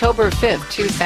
October 5th,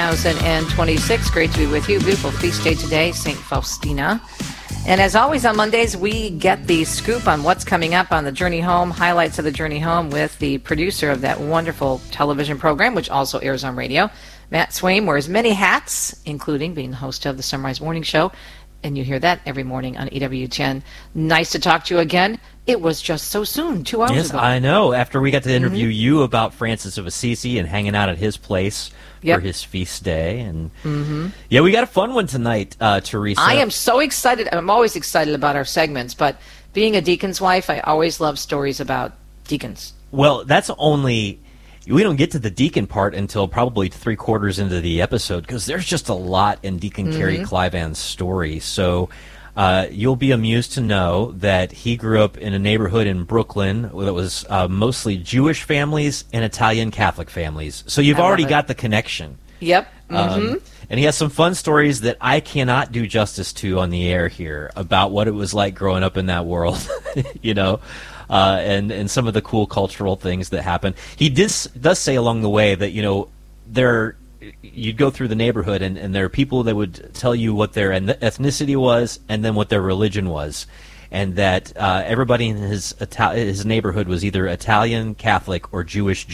2026. Great to be with you. Beautiful feast day today, St. Faustina. And as always on Mondays, we get the scoop on what's coming up on the Journey Home, highlights of the Journey Home with the producer of that wonderful television program, which also airs on radio. Matt Swaim wears many hats, including being the host of the Sunrise Morning Show. And you hear that every morning on EWTN. Nice to talk to you again. It was just so soon, 2 hours yes, ago. Yes, I know. After we got to interview you about Francis of Assisi and hanging out at his place for his feast day. And yeah, we got a fun one tonight, Teresa. I am so excited. I'm always excited about our segments, but being a deacon's wife, I always love stories about deacons. Well, that's only... We don't get to the deacon part until probably 3/4 into the episode because there's just a lot in Deacon Kerry Clivan's story. So you'll be amused to know that he grew up in a neighborhood in Brooklyn that was mostly Jewish families and Italian Catholic families. So you've already got the connection. Yep. And he has some fun stories that I cannot do justice to on the air here about what it was like growing up in that world, you know. And some of the cool cultural things that happen. He does say along the way that, you know, you'd go through the neighborhood and there are people that would tell you what their ethnicity was and then what their religion was, and that everybody in his neighborhood was either Italian, Catholic, or Jewish.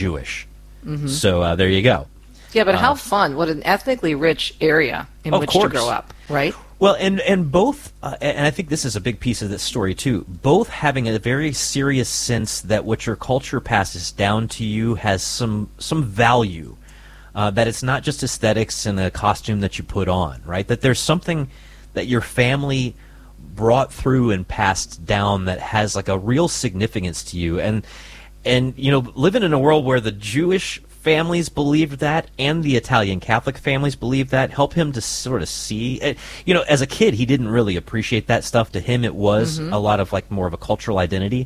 So there you go. Yeah, but how fun. What an ethnically rich area in which to grow up, right? Well, and both, and I think this is a big piece of this story too, both having a very serious sense that what your culture passes down to you has some value, that it's not just aesthetics and a costume that you put on, right? That there's something that your family brought through and passed down that has like a real significance to you. And you know, living in a world where the Jewish families believed that and the Italian Catholic families believed that, help him to sort of see, you know, as a kid he didn't really appreciate that stuff. To him it was a lot of like more of a cultural identity,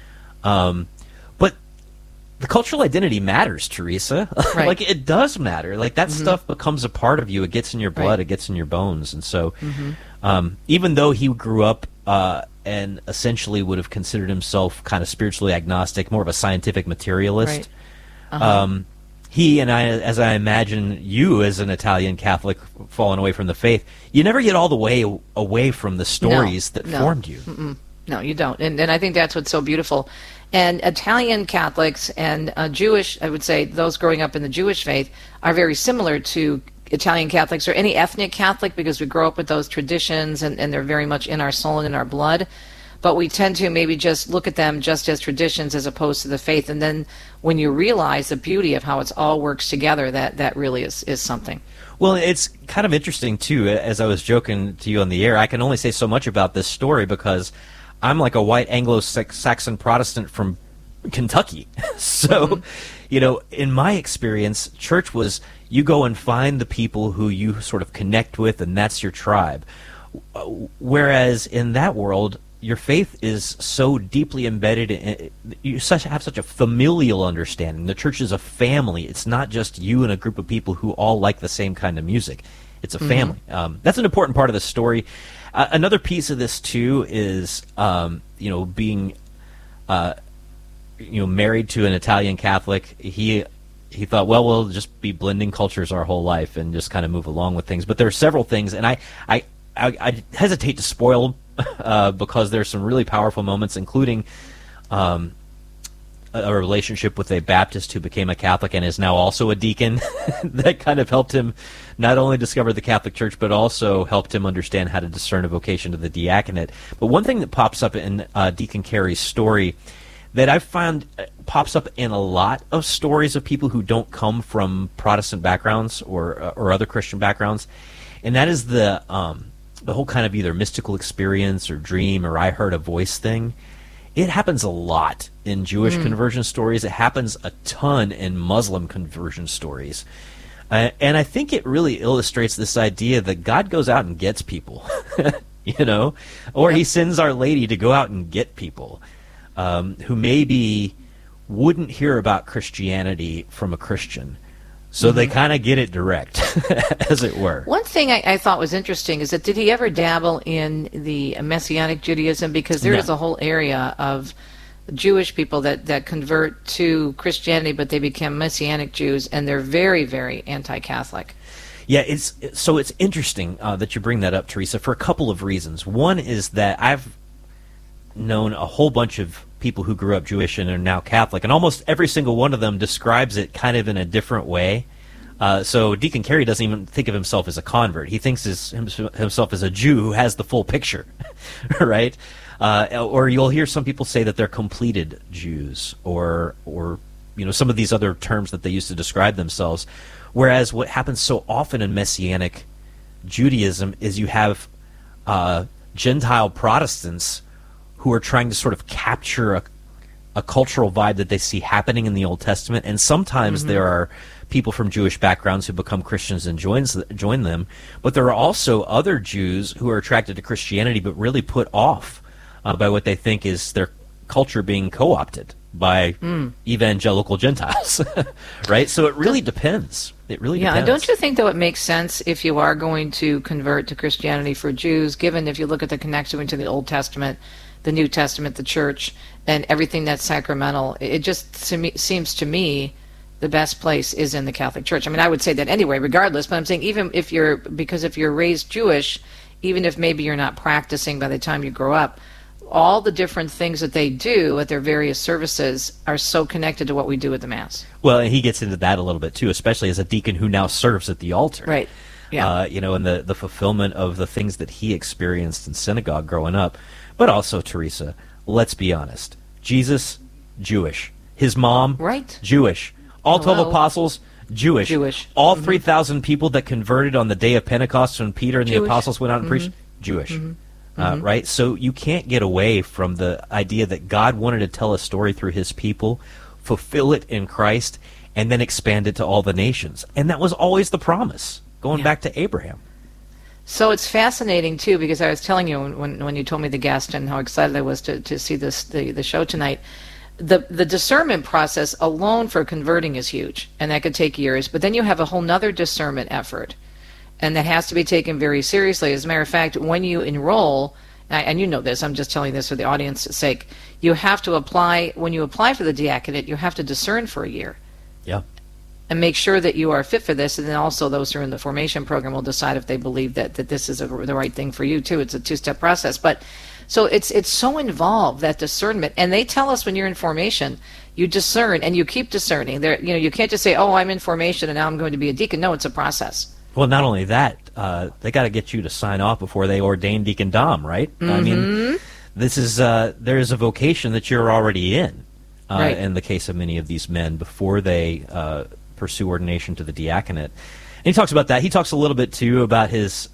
but the cultural identity matters, Teresa. Right. Like it does matter. Like that stuff becomes a part of you. It gets in your blood, it gets in your bones. And so even though he grew up and essentially would have considered himself kind of spiritually agnostic, more of a scientific materialist, he and I, as I imagine you as an Italian Catholic falling away from the faith, you never get all the way away from the stories that formed you. No, you don't. And I think that's what's so beautiful. And Italian Catholics and Jewish, I would say those growing up in the Jewish faith, are very similar to Italian Catholics or any ethnic Catholic because we grow up with those traditions and they're very much in our soul and in our blood. But we tend to maybe just look at them just as traditions as opposed to the faith. And then when you realize the beauty of how it all works together, that really is something. Well, it's kind of interesting, too. As I was joking to you on the air, I can only say so much about this story because I'm like a white Anglo-Saxon Protestant from Kentucky. So, you know, in my experience, church was you go and find the people who you sort of connect with, and that's your tribe. Whereas in that world, your faith is so deeply embedded in, you have such a familial understanding. The church is a family. It's not just you and a group of people who all like the same kind of music. It's a family. That's an important part of the story. Another piece of this too is you know, being you know, married to an Italian Catholic. He thought, well, we'll just be blending cultures our whole life and just kind of move along with things. But there are several things, and I hesitate to spoil because there's some really powerful moments, including a relationship with a Baptist who became a Catholic and is now also a deacon. That kind of helped him not only discover the Catholic Church, but also helped him understand how to discern a vocation to the diaconate. But one thing that pops up in Deacon Kerry's story that I've found pops up in a lot of stories of people who don't come from Protestant backgrounds or other Christian backgrounds, and that is the whole kind of either mystical experience or dream or I heard a voice thing. It happens a lot in Jewish conversion stories. It happens a ton in Muslim conversion stories. And I think it really illustrates this idea that God goes out and gets people, you know, or he sends Our Lady to go out and get people who maybe wouldn't hear about Christianity from a Christian. So they kind of get it direct, as it were. One thing I thought was interesting is that did he ever dabble in the Messianic Judaism? Because there is a whole area of Jewish people that convert to Christianity, but they become Messianic Jews, and they're very, very anti-Catholic. Yeah, it's interesting that you bring that up, Teresa, for a couple of reasons. One is that I've known a whole bunch of people who grew up Jewish and are now Catholic, and almost every single one of them describes it kind of in a different way. So Deacon Carey doesn't even think of himself as a convert. He thinks himself as a Jew who has the full picture, right? Or you'll hear some people say that they're completed Jews, or some of these other terms that they use to describe themselves. Whereas what happens so often in Messianic Judaism is you have Gentile Protestants who are trying to sort of capture a cultural vibe that they see happening in the Old Testament, and sometimes there are people from Jewish backgrounds who become Christians and join them, but there are also other Jews who are attracted to Christianity but really put off by what they think is their culture being co-opted by evangelical Gentiles, right? So it really depends. It really depends. Yeah, don't you think, though, it makes sense if you are going to convert to Christianity for Jews, given if you look at the connection between the Old Testament, the New Testament, the church, and everything that's sacramental, it just seems to me the best place is in the Catholic Church. I mean, I would say that anyway, regardless, but I'm saying even if you're raised Jewish, even if maybe you're not practicing by the time you grow up, all the different things that they do at their various services are so connected to what we do at the Mass. Well, and he gets into that a little bit too, especially as a deacon who now serves at the altar. Right. Yeah. And the fulfillment of the things that he experienced in synagogue growing up. But also, Teresa, let's be honest. Jesus, Jewish. His mom, right, Jewish. All 12 apostles, Jewish. All 3,000 people that converted on the day of Pentecost when Peter and the apostles went out and preached, Jewish. Right? So you can't get away from the idea that God wanted to tell a story through his people, fulfill it in Christ, and then expand it to all the nations. And that was always the promise, going back to Abraham. So it's fascinating, too, because I was telling you when you told me the guest and how excited I was to see the show tonight, the discernment process alone for converting is huge, and that could take years. But then you have a whole nother discernment effort, and that has to be taken very seriously. As a matter of fact, when you enroll, and you know this, I'm just telling this for the audience's sake, you have to apply, when you apply for the diaconate, you have to discern for a year. Yeah. And make sure that you are fit for this, and then also those who are in the formation program will decide if they believe that this is the right thing for you, too. It's a two-step process. But so it's so involved, that discernment. And they tell us when you're in formation, you discern, and you keep discerning. You can't just say, oh, I'm in formation, and now I'm going to be a deacon. No, it's a process. Well, not only that, they got to get you to sign off before they ordain Deacon Dom, right? I mean, this is there is a vocation that you're already in. Right. In the case of many of these men, before they pursue ordination to the diaconate. And he talks about that. He talks a little bit, too, about his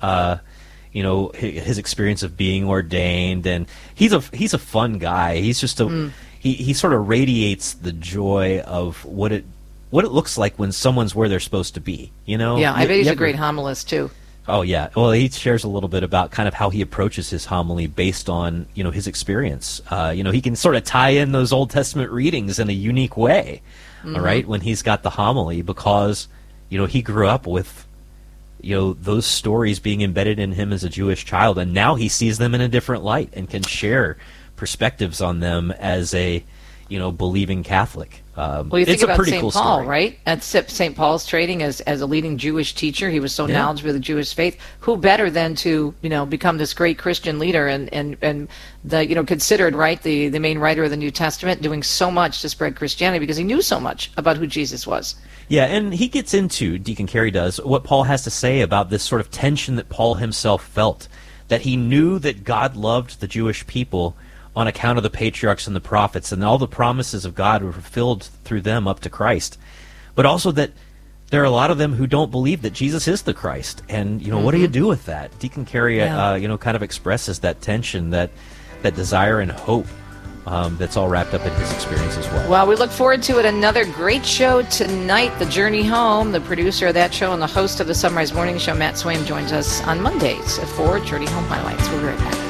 his experience of being ordained, and he's a fun guy. He's just he sort of radiates the joy of what it looks like when someone's where they're supposed to be. Yeah, I bet he's a great homilist too. Oh yeah, well he shares a little bit about kind of how he approaches his homily based on his experience. He can sort of tie in those Old Testament readings in a unique way. All right, when he's got the homily, because he grew up with those stories being embedded in him as a Jewish child, and now he sees them in a different light and can share perspectives on them as a believing Catholic. Well, you think it's a about pretty St. cool Paul, story. right? At St. Paul's training as a leading Jewish teacher, he was so knowledgeable of the Jewish faith. Who better than to become this great Christian leader and the considered, right, the main writer of the New Testament, doing so much to spread Christianity because he knew so much about who Jesus was. Yeah, and he gets into, Deacon Carey does, what Paul has to say about this sort of tension that Paul himself felt, that he knew that God loved the Jewish people on account of the patriarchs and the prophets, and all the promises of God were fulfilled through them up to Christ. But also that there are a lot of them who don't believe that Jesus is the Christ. And, what do you do with that? Deacon Carey, kind of expresses that tension, that desire and hope that's all wrapped up in his experience as well. Well, we look forward to it. Another great show tonight, The Journey Home. The producer of that show and the host of the Sunrise Morning Show, Matt Swaim, joins us on Mondays for Journey Home Highlights. We'll be right back.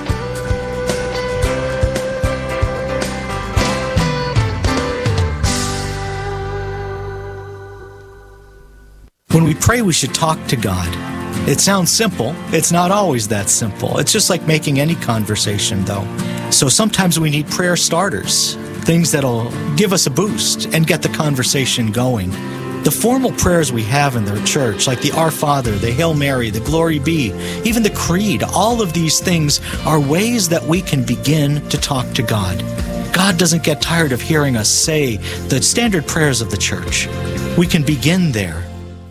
When we pray, we should talk to God. It sounds simple. It's not always that simple. It's just like making any conversation, though. So sometimes we need prayer starters. things that'll give us a boost and get the conversation going. The formal prayers we have in their church, like the Our Father, the Hail Mary, the Glory Be, even the Creed, all of these things are ways that we can begin to talk to God. God doesn't get tired of hearing us say the standard prayers of the church. We can begin there.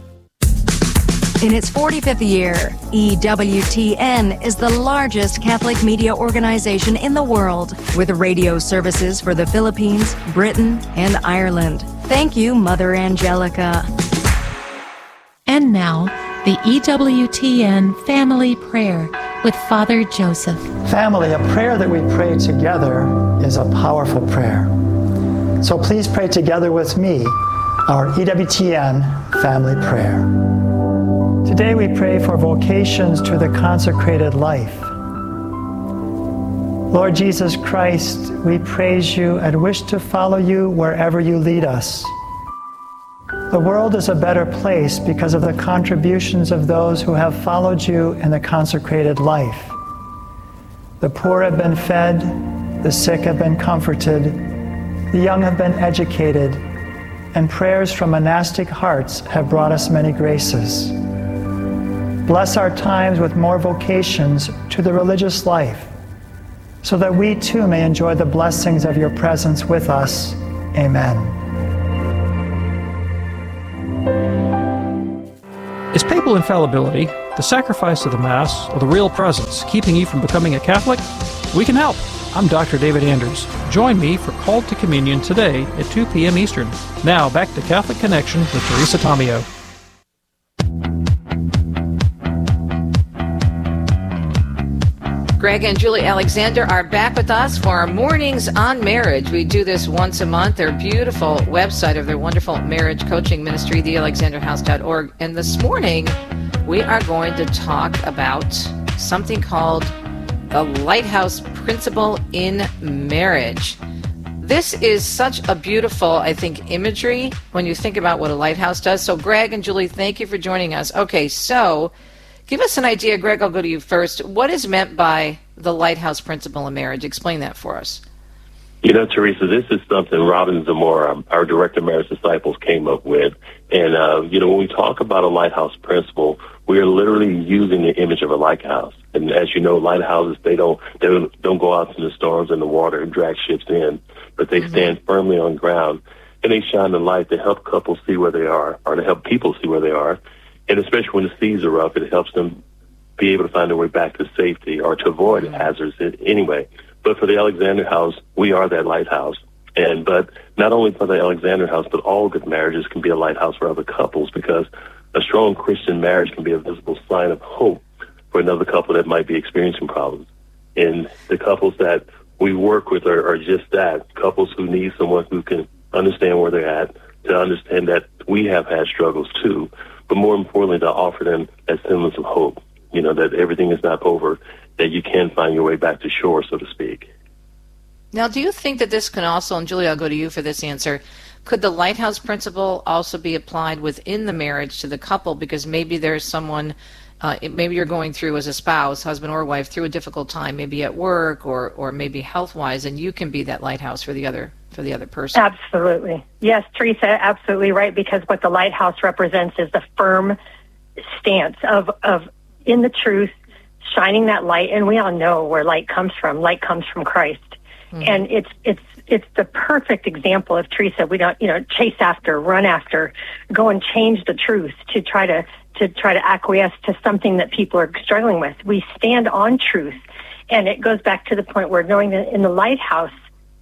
In its 45th year, EWTN is the largest Catholic media organization in the world, with radio services for the Philippines, Britain, and Ireland. Thank you, Mother Angelica. And now, the EWTN Family Prayer with Father Joseph. Family, a prayer that we pray together is a powerful prayer. So please pray together with me our EWTN Family Prayer. Today we pray for vocations to the consecrated life. Lord Jesus Christ, we praise you and wish to follow you wherever you lead us. The world is a better place because of the contributions of those who have followed you in the consecrated life. The poor have been fed, the sick have been comforted, the young have been educated, and prayers from monastic hearts have brought us many graces. Bless our times with more vocations to the religious life, so that we too may enjoy the blessings of your presence with us. Amen. Is papal infallibility, the sacrifice of the Mass, or the real presence keeping you from becoming a Catholic? We can help. I'm Dr. David Anders. Join me for Called to Communion today at 2 p.m. Eastern. Now back to Catholic Connection with Teresa Tomeo. Greg and Julie Alexander are back with us for our Mornings on Marriage. We do this once a month. Their beautiful website of their wonderful marriage coaching ministry, thealexanderhouse.org. And this morning, we are going to talk about something called the Lighthouse Principle in Marriage. This is such a beautiful, I think, imagery when you think about what a lighthouse does. So, Greg and Julie, thank you for joining us. Okay, so give us an idea. Greg, I'll go to you first. What is meant by the Lighthouse Principle in Marriage? Explain that for us. You know, Teresa, this is something Robin Zamora, our Director of Marriage Disciples, came up with. And, when we talk about a lighthouse principle, we are literally using the image of a lighthouse. And as you know, lighthouses, they don't go out in the storms and the water and drag ships in, but they stand firmly on ground, and they shine the light to help couples see where they are, or to help people see where they are. And especially when the seas are rough, it helps them be able to find their way back to safety or to avoid hazards anyway. But for the Alexander House, we are that lighthouse. But not only for the Alexander House, but all good marriages can be a lighthouse for other couples, because a strong Christian marriage can be a visible sign of hope for another couple that might be experiencing problems. And the couples that we work with are just that, couples who need someone who can understand where they're at, to understand that we have had struggles too, but more importantly, to offer them that semblance of hope, that everything is not over, that you can find your way back to shore, so to speak. Now, do you think that this can also, and Julie, I'll go to you for this answer, could the Lighthouse Principle also be applied within the marriage to the couple? Because maybe there's someone, maybe you're going through as a spouse, husband or wife, through a difficult time, maybe at work or maybe health-wise, and you can be that lighthouse for the other person. Absolutely. Yes, Teresa, absolutely right, because what the lighthouse represents is the firm stance of in the truth, shining that light, and we all know where light comes from. Light comes from Christ. And it's the perfect example of, Teresa, we don't, chase after, run after, go and change the truth to try to acquiesce to something that people are struggling with. We stand on truth. And it goes back to the point where knowing that in the lighthouse,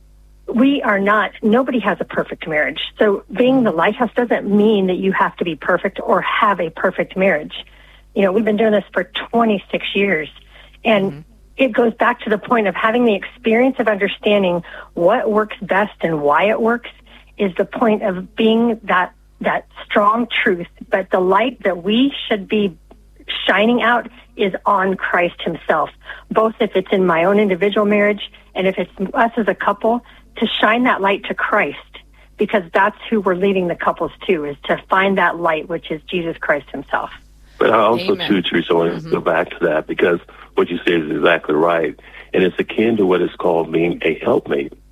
nobody has a perfect marriage. So being the lighthouse doesn't mean that you have to be perfect or have a perfect marriage. We've been doing this for 26 years. And it goes back to the point of having the experience of understanding what works best and why it works is the point of being that strong truth. But the light that we should be shining out is on Christ himself, both if it's in my own individual marriage and if it's us as a couple, to shine that light to Christ, because that's who we're leading the couples to, is to find that light, which is Jesus Christ himself. But I also, too, Teresa, want to go back to that, because what you say is exactly right. And it's akin to what is called being a helpmate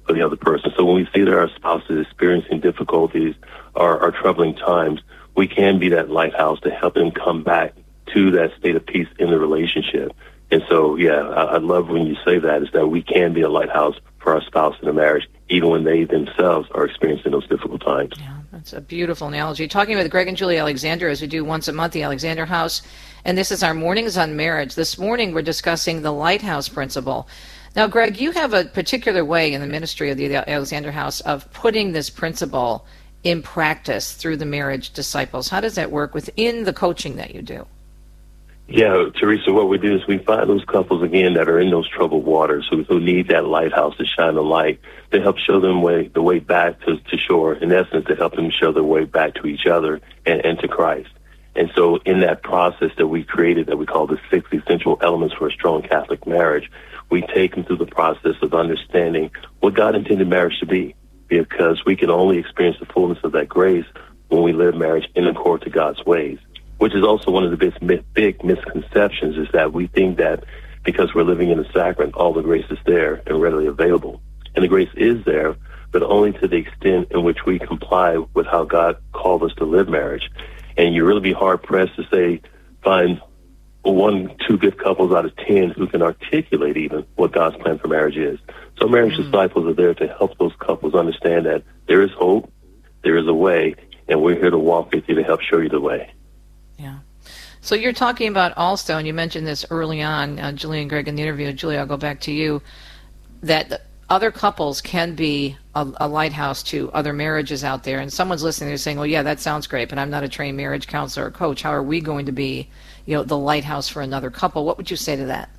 for the other person. So when we see that our spouse is experiencing difficulties or troubling times, we can be that lighthouse to help them come back to that state of peace in the relationship. And so, I love when you say that, is that we can be a lighthouse for our spouse in a marriage, even when they themselves are experiencing those difficult times. Yeah, that's a beautiful analogy. Talking with Greg and Julie Alexander, as we do once a month, the Alexander House, and this is our Mornings on Marriage. This morning we're discussing the Lighthouse Principle. Now, Greg, you have a particular way in the ministry of the Alexander House of putting this principle in practice through the marriage disciples. How does that work within the coaching that you do? Yeah, Teresa, what we do is we find those couples, again, that are in those troubled waters, who need that lighthouse to shine a light, to help show them the way back to shore, in essence, to help them show their way back to each other and to Christ. And so in that process that we created, that we call the 6 essential elements for a strong Catholic marriage, we take them through the process of understanding what God intended marriage to be, because we can only experience the fullness of that grace when we live marriage in accord to God's ways. Which is also one of the big misconceptions, is that we think that because we're living in the sacrament, all the grace is there and readily available. And the grace is there, but only to the extent in which we comply with how God called us to live marriage. And you really be hard-pressed to find 1-2 good couples out of 10 who can articulate even what God's plan for marriage is. So marriage disciples are there to help those couples understand that there is hope, there is a way, and we're here to walk with you to help show you the way. Yeah. So you're talking about also, and you mentioned this early on, Julie and Greg, in the interview. Julie, I'll go back to you, that other couples can be a lighthouse to other marriages out there. And someone's listening, they're saying, well, yeah, that sounds great, but I'm not a trained marriage counselor or coach. How are we going to be, the lighthouse for another couple? What would you say to that?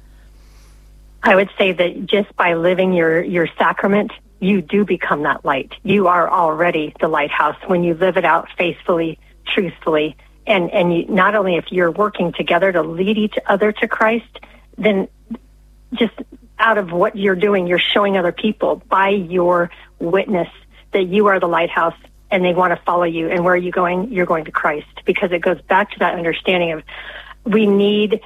I would say that just by living your sacrament, you do become that light. You are already the lighthouse when you live it out faithfully, truthfully. And you, not only if you're working together to lead each other to Christ, then just out of what you're doing, you're showing other people by your witness that you are the lighthouse and they want to follow you. And where are you going? You're going to Christ, because it goes back to that understanding of we don't need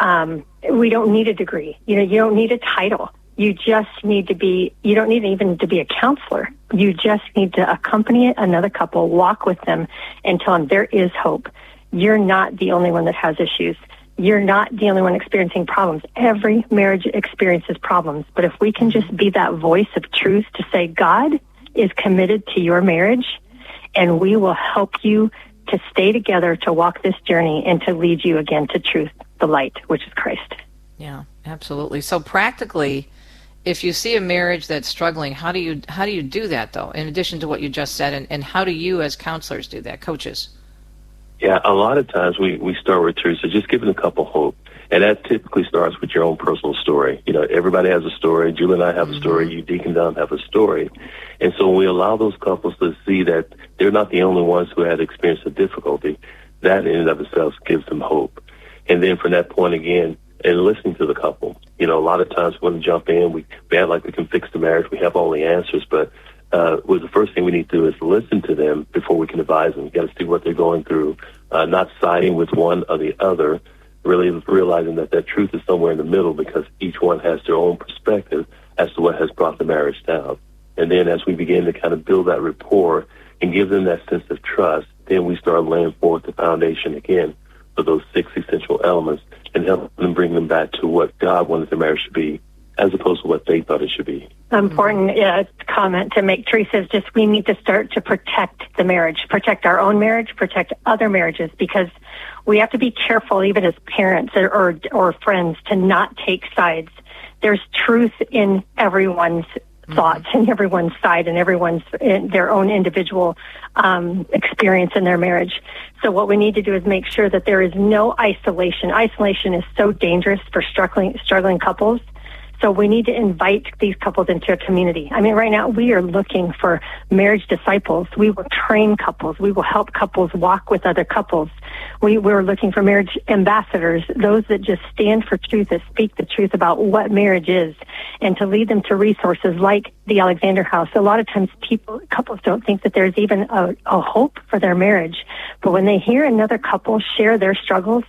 a degree. You don't need a title. You just need to be, you don't need even to be a counselor. You just need to accompany another couple, walk with them, and tell them there is hope. You're not the only one that has issues. You're not the only one experiencing problems. Every marriage experiences problems. But if we can just be that voice of truth to say, God is committed to your marriage, and we will help you to stay together, to walk this journey, and to lead you again to truth, the light, which is Christ. Yeah, absolutely. So practically, if you see a marriage that's struggling, how do you do that, though, in addition to what you just said, and how do you as counselors do that, coaches? Yeah, a lot of times we start with Teresa, just giving a couple hope. And that typically starts with your own personal story. Everybody has a story. Julie and I have a story. You, Deacon Dunn, have a story. And so when we allow those couples to see that they're not the only ones who had experienced a difficulty, that in and of itself gives them hope. And then from that point again, and listening to the couple. A lot of times we want to jump in. We act like we can fix the marriage. We have all the answers, but the first thing we need to do is listen to them before we can advise them. We've got to see what they're going through, not siding with one or the other, really realizing that truth is somewhere in the middle, because each one has their own perspective as to what has brought the marriage down. And then as we begin to kind of build that rapport and give them that sense of trust, then we start laying forth the foundation again for those 6 essential elements and help them bring them back to what God wanted the marriage to be, as opposed to what they thought it should be. Important comment to make, Teresa, is just we need to start to protect the marriage, protect our own marriage, protect other marriages, because we have to be careful, even as parents or friends, to not take sides. There's truth in everyone's thoughts and everyone's side and everyone's in their own individual experience in their marriage. So what we need to do is make sure that there is no isolation. Isolation is so dangerous for struggling couples. So we need to invite these couples into a community. I mean, right now we are looking for marriage disciples. We will train couples. We will help couples walk with other couples. We're looking for marriage ambassadors, those that just stand for truth, that speak the truth about what marriage is, and to lead them to resources like the Alexander House. A lot of times couples don't think that there's even a hope for their marriage. But when they hear another couple share their struggles,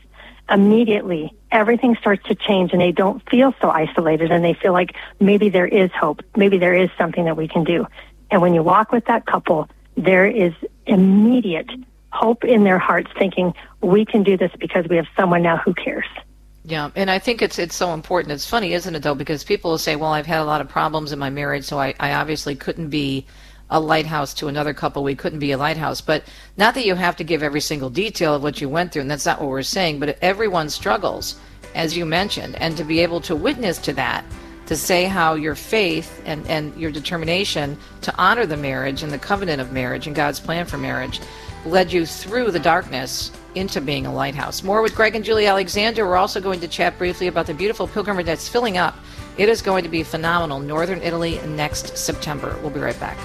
immediately everything starts to change and they don't feel so isolated and they feel like maybe there is hope. Maybe there is something that we can do. And when you walk with that couple, there is immediate hope in their hearts thinking, we can do this because we have someone now who cares. Yeah, and I think it's so important. It's funny, isn't it, though, because people will say, well, I've had a lot of problems in my marriage, so I obviously couldn't be a lighthouse to another couple. We couldn't be a lighthouse. But not that you have to give every single detail of what you went through, and that's not what we're saying, but everyone struggles, as you mentioned, and to be able to witness to that, to say how your faith and your determination to honor the marriage and the covenant of marriage and God's plan for marriage led you through the darkness into being a lighthouse. More with Greg and Julie Alexander. We're also going to chat briefly about the beautiful pilgrimage that's filling up. It is going to be phenomenal. Northern Italy next September. We'll be right back.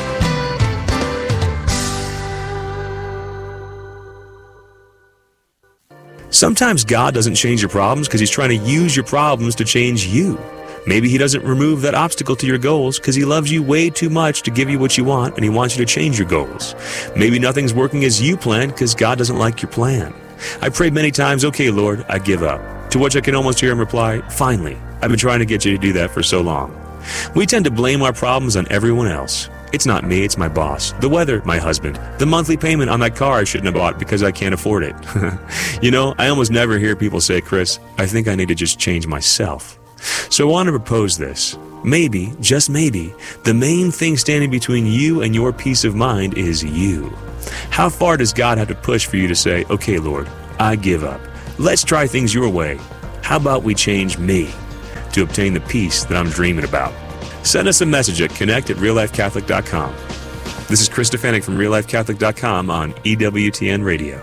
Sometimes God doesn't change your problems because he's trying to use your problems to change you. Maybe he doesn't remove that obstacle to your goals because he loves you way too much to give you what you want and he wants you to change your goals. Maybe nothing's working as you planned because God doesn't like your plan. I prayed many times, okay, Lord, I give up. To which I can almost hear him reply, finally, I've been trying to get you to do that for so long. We tend to blame our problems on everyone else. It's not me, it's my boss, the weather, my husband, the monthly payment on that car I shouldn't have bought because I can't afford it. You know, I almost never hear people say, Chris, I think I need to just change myself. So I want to propose this. Maybe, just maybe, the main thing standing between you and your peace of mind is you. How far does God have to push for you to say, okay, Lord, I give up. Let's try things your way. How about we change me to obtain the peace that I'm dreaming about? Send us a message at connect@reallifecatholic.com. This is Chris Stefanik from reallifecatholic.com on EWTN Radio.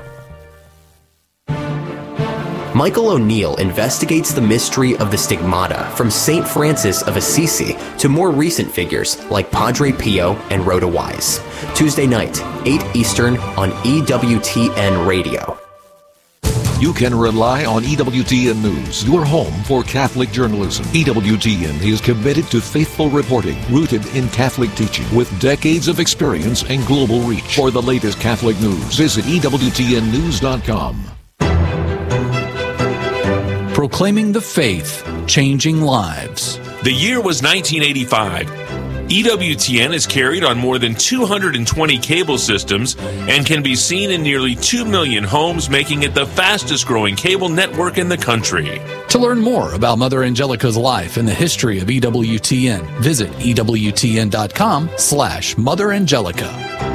Michael O'Neill investigates the mystery of the stigmata from St. Francis of Assisi to more recent figures like Padre Pio and Rhoda Wise. Tuesday night, 8 Eastern on EWTN Radio. You can rely on EWTN News, your home for Catholic journalism. EWTN is committed to faithful reporting, rooted in Catholic teaching, with decades of experience and global reach. For the latest Catholic news, visit EWTNnews.com. Proclaiming the faith, changing lives. The year was 1985. EWTN is carried on more than 220 cable systems and can be seen in nearly 2 million homes, making it the fastest growing cable network in the country. To learn more about Mother Angelica's life and the history of EWTN, visit EWTN.com/Mother Angelica.